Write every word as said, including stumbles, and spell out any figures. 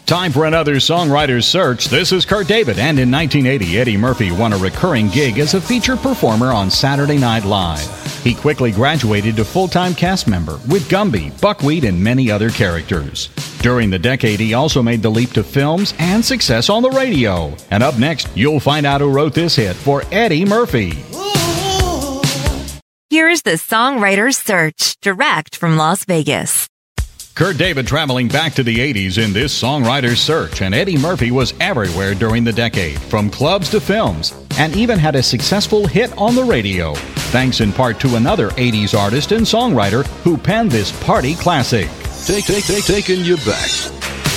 Time for another Songwriter's Search. This is Kurt David, and in nineteen eighty, Eddie Murphy won a recurring gig as a featured performer on Saturday Night Live. He quickly graduated to full-time cast member with Gumby, Buckwheat, and many other characters. During the decade, he also made the leap to films and success on the radio. And up next, you'll find out who wrote this hit for Eddie Murphy. Here's the Songwriter's Search, direct from Las Vegas. Kurt David traveling back to the eighties in this Songwriter's Search, and Eddie Murphy was everywhere during the decade, from clubs to films, and even had a successful hit on the radio, thanks in part to another eighties artist and songwriter who penned this party classic. Take, take, take, taking you back.